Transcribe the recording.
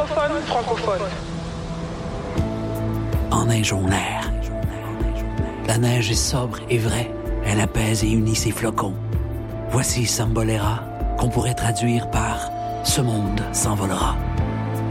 francophones, francophones. Enneigeons l'air. La neige est sobre et vraie. Elle apaise et unit ses flocons. Voici Sambolera, qu'on pourrait traduire par « Ce monde s'envolera ».